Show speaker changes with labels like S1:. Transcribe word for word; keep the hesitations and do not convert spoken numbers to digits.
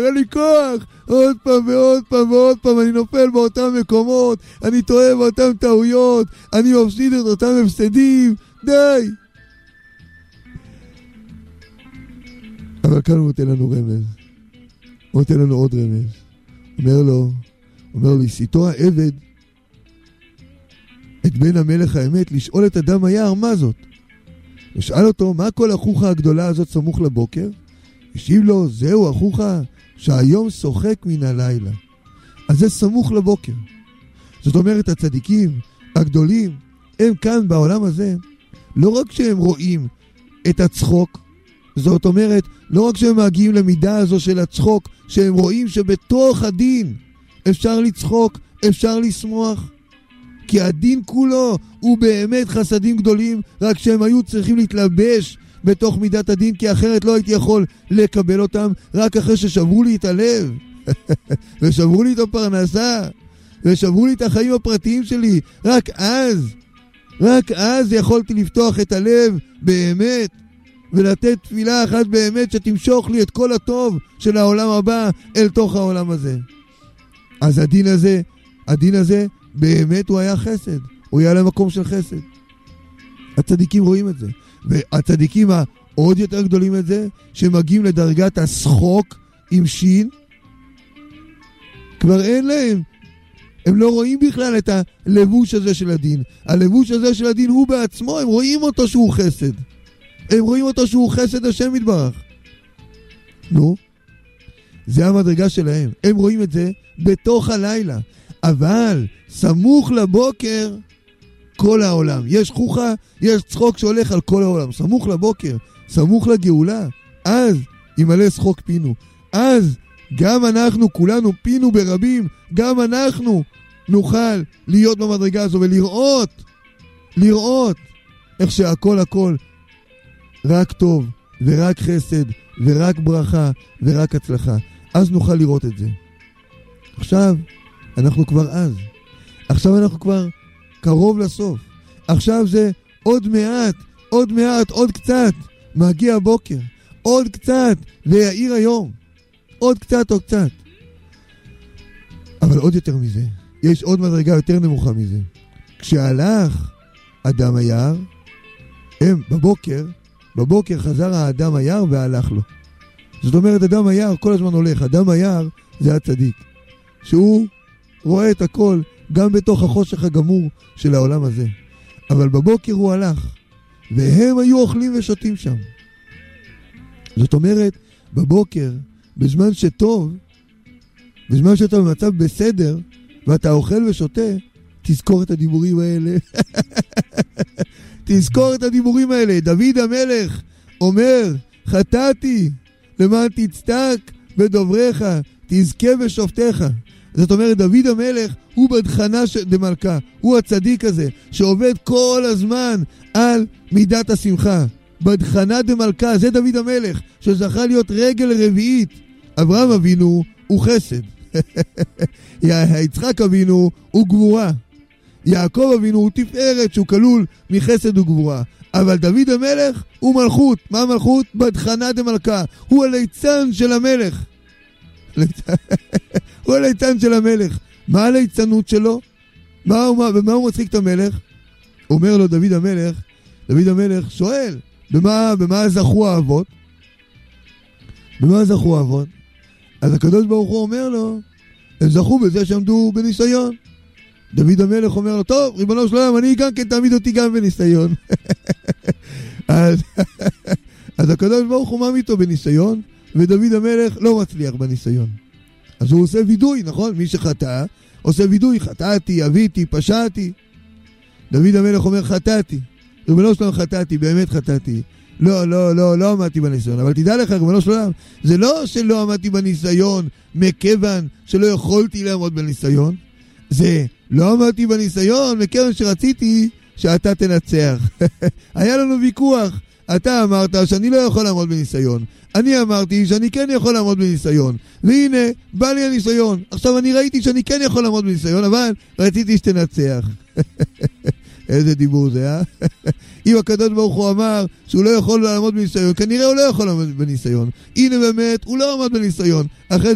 S1: אין לי כוח. עוד פעם ועוד פעם ועוד פעם אני נופל באותם מקומות, אני טועה באותם טעויות, אני מפסיד את אותם הפסדים. די. אבל כאן הוא נותן לנו רמז. הוא נותן לנו עוד רמז. אומר לו, אומר לו, הסיתו העבד את בן המלך האמת לשאול את אדם היער מה זאת. ושאל אותו, מה כל החוכה הגדולה הזאת סמוך לבוקר? השיב לו, זהו החוכה שהיום שוחק מן הלילה. אז זה סמוך לבוקר. זאת אומרת, הצדיקים הגדולים, הם כאן בעולם הזה, לא רק שהם רואים את הצחוק, זאת אומרת, לא רק שהם מגיעים למידה הזו של הצחוק, שהם רואים שבתוך הדין אפשר לצחוק, אפשר לשמוח, כי הדין כולו הוא באמת חסדים גדולים, רק שהם היו צריכים להתלבש בתוך מידת הדין, כי אחרת לא הייתי יכול לקבל אותם, רק אחרי ששברו לי את הלב, ושברו לי את הפרנסה, ושברו לי את החיים הפרטיים שלי, רק אז, רק אז יכולתי לפתוח את הלב באמת, ולתת תפילה אחת באמת שתמשוך לי את כל הטוב של העולם הבא אל תוך העולם הזה. אז הדין הזה, הדין הזה באמת הוא היה חסד, הוא היה למקום של חסד. הצדיקים רואים את זה, והצדיקים העוד יותר גדולים את זה, שמגיעים לדרגת השחוק עם שין, כבר אין להם, הם לא רואים בכלל את הלבוש הזה של הדין. הלבוש הזה של הדין הוא בעצמו, הם רואים אותו שהוא חסד. הם רואים אותו שהוא חסד השם יתברך. נו, זה המדרגה שלהם. הם רואים את זה בתוך הלילה. אבל סמוך לבוקר כל העולם. יש חוכה, יש צחוק שהולך על כל העולם. סמוך לבוקר, סמוך לגאולה. אז ימלא שחוק פינו. אז גם אנחנו כולנו פינו ברבים. גם אנחנו נוכל להיות במדרגה הזו ולראות, לראות איך שהכל הכל רק טוב ורק חסד ורק ברכה ורק הצלחה. אז נוכל לראות את זה. עכשיו אנחנו כבר אז. עכשיו אנחנו כבר קרוב לסוף. עכשיו זה עוד מעט, עוד מעט, עוד קצת. מגיע הבוקר. עוד קצת ויעיר היום. עוד קצת, עוד קצת. אבל עוד יותר מזה. יש עוד מדרגה יותר נמוכה מזה. כשהלך אדם היער, הם בבוקר, בבוקר חזר האדם היער והלך לו. זאת אומרת, אדם היער כל הזמן הולך. אדם היער זה הצדיק. שהוא רואה את הכל גם בתוך החושך הגמור של העולם הזה. אבל בבוקר הוא הלך. והם היו אוכלים ושותים שם. זאת אומרת, בבוקר, בזמן שטוב, בזמן שאתה במצב בסדר, ואתה אוכל ושותה, תזכור את הדיבורים האלה. תזכור את הדיבורים האלה. דוד המלך אומר, חטאתי למען תצדק בדובריך, תזכה בשופטיך. זאת אומרת, דוד המלך הוא בדחנה דמלכה, הוא הצדיק הזה, שעובד כל הזמן על מידת השמחה. בדחנה דמלכה, זה דוד המלך, שזכה להיות רגל רביעית. אברהם אבינו הוא חסד. יצחק אבינו הוא גבורה. יעקב אבינו הוא תפארת שהוא כלול מחסד וגבורה. אבל דוד המלך הוא מלכות. מה המלכות? בדחנה דמלכה. הוא הליצן של המלך. הוא הליצן של המלך. מה הליצנות שלו? מה, מה, במה הוא מצחיק את המלך? אומר לו דוד המלך, דוד המלך שואל, במה, במה זכו האבות? במה זכו האבות? אז הקדוש ברוך הוא אומר לו, הם זכו בזה שעמדו בניסיון. דוד המלך אומר לו, טוב, ריבונו של עולם, אני גם כן תעמיד אותי גם בניסיון. אז, אז הקדוש ברוך הוא מעמיד אותו בניסיון, ודוד המלך לא מצליח בניסיון. אז הוא עושה וידוי, נכון? מי שחטא, עושה וידוי, חטאתי, אביתי, פשעתי. דוד המלך אומר, חטאתי. ריבונו של עולם, חטאתי, באמת חטאתי. לא, לא, לא, לא עמדתי בניסיון. אבל תדע לך, ריבונו של עולם, זה לא שלא עמדתי בניסיון מכיוון שלא יכולתי לעמוד בניסיון. זה לא עמדתי בניסיון מכיוון שרציתי שאתה תנצח. היה לנו ויכוח. אתה אמרת שאני לא יכול לעמוד בניסיון. אני אמרתי שאני כן יכול לעמוד בניסיון. והנה, בא לי הניסיון. עכשיו אני ראיתי שאני כן יכול לעמוד בניסיון, אבל רציתי שתנצח. איזה דיבור זה, אה? אם הקדוש ברוך הוא אמר שהוא לא יכול לעמוד בניסיון, כנראה הוא לא יכול לעמוד בניסיון. הנה באמת, הוא לא עמד בניסיון. אחרי